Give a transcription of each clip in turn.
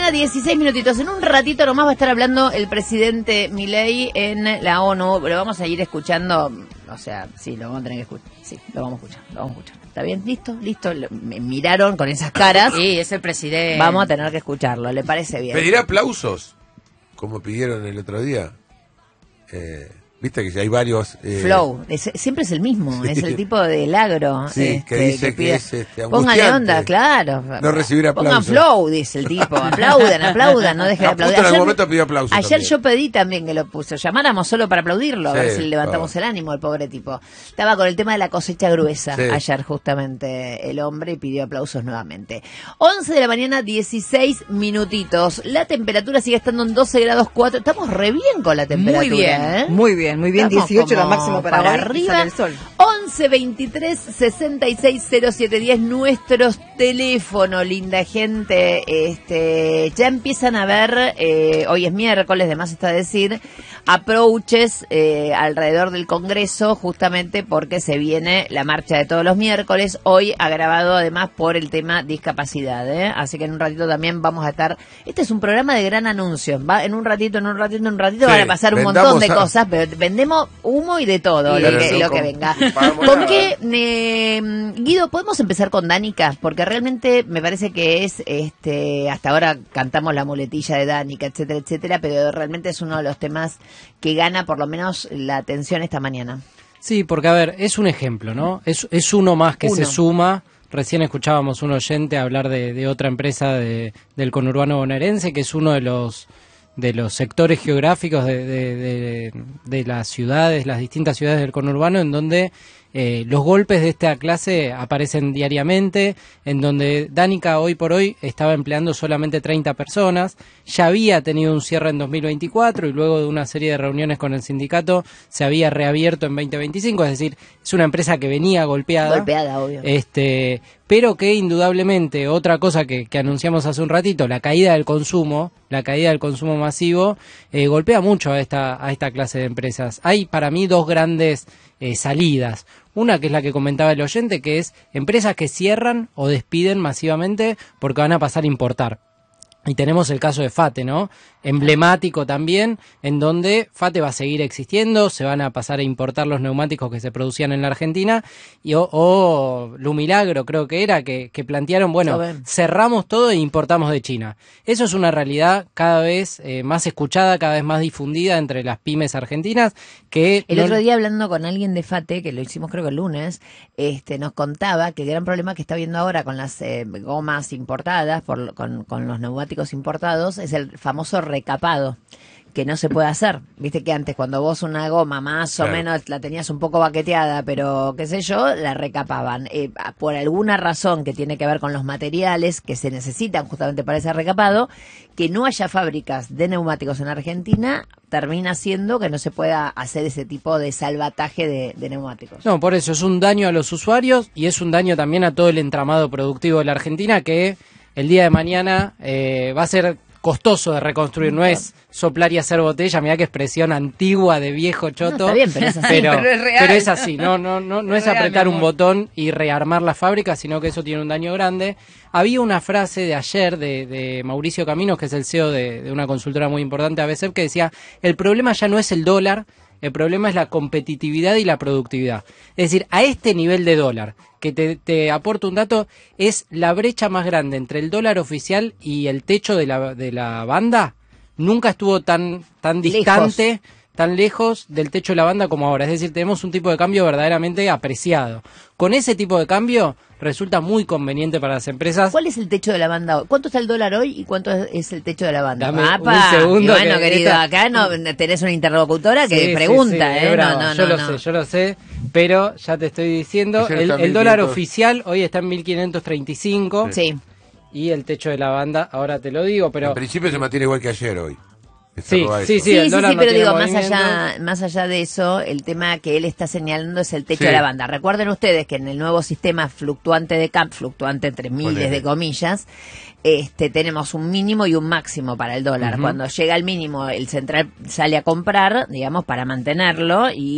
mañana, 16 minutitos. En un ratito nomás va a estar hablando el presidente Milei en la ONU. Lo vamos a ir escuchando, o sea, sí, lo vamos a tener que escuchar. Sí, lo vamos a escuchar. ¿Está bien? ¿Listo? Me miraron con esas caras. Sí, es el presidente. Vamos a tener que escucharlo, ¿le parece bien? ¿Pedirá aplausos? Como pidieron el otro día. Viste que ya hay varios... Flow, siempre es el mismo, sí. Es el tipo del agro. Sí, que dice que es póngale onda, claro. No recibir aplausos. Pongan flow, dice el tipo. Aplaudan, no dejen de aplaudir. En algún momento pidió aplausos. Ayer también. Yo pedí también que lo puso. Llamáramos solo para aplaudirlo, a ver si le levantamos el ánimo al pobre tipo. Estaba con el tema de la cosecha gruesa ayer justamente el hombre y pidió aplausos nuevamente. 11 de la mañana, 16 minutitos. La temperatura sigue estando en 12 grados 4. Estamos re bien con la temperatura. Muy bien. Muy bien, estamos 18 la máxima para arriba. Sale el sol. 11 23 66 07 10 nuestros teléfonos, linda gente. Ya empiezan a ver, hoy es miércoles, de más está decir, approaches alrededor del Congreso, justamente porque se viene la marcha de todos los miércoles, hoy agravado además por el tema discapacidad, así que en un ratito también vamos a estar. Este es un programa de gran anuncio, va en un ratito van a pasar un montón de cosas, pero vendemos humo y de todo, lo que venga. ¿Con qué, Guido, podemos empezar con Danica? Porque realmente me parece que es, hasta ahora cantamos la muletilla de Danica, etcétera, etcétera, pero realmente es uno de los temas que gana por lo menos la atención esta mañana. Sí, porque a ver, es un ejemplo, ¿no? Es uno más que se suma. Recién escuchábamos un oyente hablar de otra empresa del conurbano bonaerense, que es uno de los sectores geográficos de las ciudades, las distintas ciudades del conurbano, en donde los golpes de esta clase aparecen diariamente, en donde Danica hoy por hoy estaba empleando solamente 30 personas, ya había tenido un cierre en 2024 y luego de una serie de reuniones con el sindicato se había reabierto en 2025, es decir, es una empresa que venía golpeada, obvio. Pero que indudablemente, otra cosa que anunciamos hace un ratito, la caída del consumo masivo, golpea mucho a esta clase de empresas. Hay para mí dos grandes salidas. Una que es la que comentaba el oyente, que es empresas que cierran o despiden masivamente porque van a pasar a importar. Y tenemos el caso de FATE, ¿no? Emblemático también, en donde FATE va a seguir existiendo, se van a pasar a importar los neumáticos que se producían en la Argentina, o Lumilagro creo que era, que plantearon, bueno, cerramos todo e importamos de China. Eso es una realidad cada vez más escuchada, cada vez más difundida entre las pymes argentinas, que... El otro día hablando con alguien de FATE, que lo hicimos creo que el lunes, nos contaba que el gran problema que está viendo ahora con las gomas importadas, con los neumáticos importados, es el famoso recapado, que no se puede hacer. Viste que antes cuando vos una goma más o menos la tenías un poco baqueteada, pero qué sé yo, la recapaban. Por alguna razón que tiene que ver con los materiales que se necesitan justamente para ese recapado, que no haya fábricas de neumáticos en Argentina termina siendo que no se pueda hacer ese tipo de salvataje de neumáticos. No, por eso es un daño a los usuarios y es un daño también a todo el entramado productivo de la Argentina, que el día de mañana va a ser costoso de reconstruir, no es soplar y hacer botella, mirá qué expresión antigua de viejo choto. No, está bien, pero es así. Pero es así, no es apretar un botón y rearmar la fábrica, sino que eso tiene un daño grande. Había una frase de ayer de Mauricio Caminos, que es el CEO de una consultora muy importante, ABCEP, que decía, el problema ya no es el dólar, el problema es la competitividad y la productividad. Es decir, a este nivel de dólar, que te aporto un dato, es la brecha más grande entre el dólar oficial y el techo de la banda. Nunca estuvo tan distante, tan lejos del techo de la banda como ahora. Es decir, tenemos un tipo de cambio verdaderamente apreciado. Con ese tipo de cambio resulta muy conveniente para las empresas. ¿Cuál es el techo de la banda hoy? ¿Cuánto está el dólar hoy y cuánto es el techo de la banda? Dame un segundo. Y bueno, querido, acá no tenés una interlocutora que pregunta, Yo lo sé, pero ya te estoy diciendo, el dólar oficial hoy está en 1.535. Sí. Y el techo de la banda, ahora te lo digo, pero... En principio se mantiene igual que ayer hoy. Sí, el dólar pero digo, más allá de eso, el tema que él está señalando es el techo de la banda. Recuerden ustedes que en el nuevo sistema fluctuante de fluctuante entre miles de comillas, tenemos un mínimo y un máximo para el dólar. Cuando llega al mínimo, el central sale a comprar, digamos, para mantenerlo y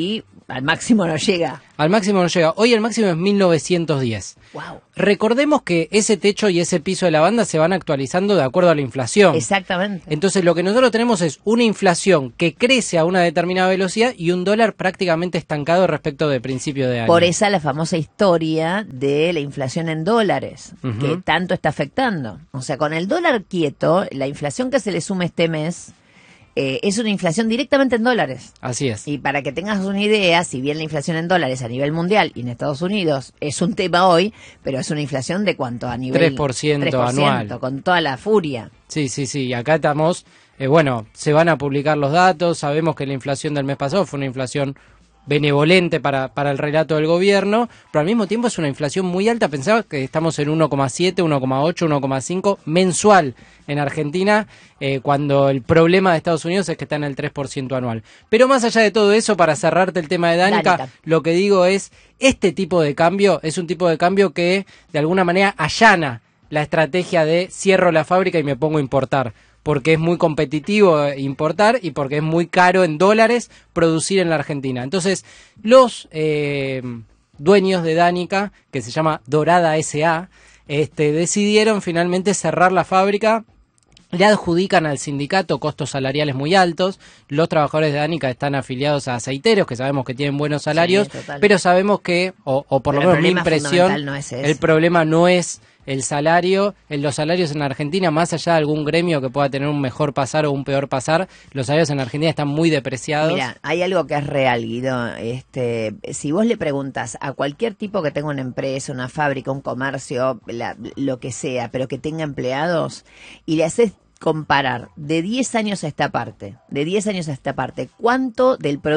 al máximo no llega. Al máximo no llega. Hoy el máximo es 1910. Wow. Recordemos que ese techo y ese piso de la banda se van actualizando de acuerdo a la inflación. Exactamente. Entonces lo que nosotros tenemos es una inflación que crece a una determinada velocidad y un dólar prácticamente estancado respecto de principio de año. Por esa la famosa historia de la inflación en dólares, Ujú. que tanto está afectando. O sea, con el dólar quieto, la inflación que se le suma este mes es una inflación directamente en dólares. Así es. Y para que tengas una idea, si bien la inflación en dólares a nivel mundial y en Estados Unidos es un tema hoy, pero es una inflación de cuánto a nivel 3% anual. con toda la furia. Sí, sí, sí. Acá estamos, bueno, se van a publicar los datos. Sabemos que la inflación del mes pasado fue una inflación benevolente para el relato del gobierno, pero al mismo tiempo es una inflación muy alta. Pensaba que estamos en 1,7, 1,8, 1,5 mensual en Argentina, cuando el problema de Estados Unidos es que está en el 3% anual. Pero más allá de todo eso, para cerrarte el tema de Danica, lo que digo es, este tipo de cambio es un tipo de cambio que de alguna manera allana la estrategia de cierro la fábrica y me pongo a importar, porque es muy competitivo importar y porque es muy caro en dólares producir en la Argentina. Entonces, los dueños de Danica, que se llama Dorada S.A., decidieron finalmente cerrar la fábrica. Le adjudican al sindicato costos salariales muy altos. Los trabajadores de Danica están afiliados a aceiteros, que sabemos que tienen buenos salarios, Sí, pero sabemos que, o por lo menos mi impresión, no es el problema no es el salario. Los salarios en Argentina, más allá de algún gremio que pueda tener un mejor pasar o un peor pasar, los salarios en Argentina están muy depreciados. Mira, hay algo que es real, Guido. Si vos le preguntas a cualquier tipo que tenga una empresa, una fábrica, un comercio, lo que sea, pero que tenga empleados, y le haces comparar de 10 años a esta parte, cuánto del producto